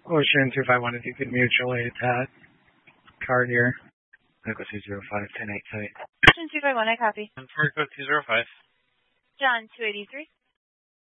Ocean 251, if you could mutual aid that card here. Echo 205, 10-8 site. Ocean 251, I copy. Ford code 205. John 283.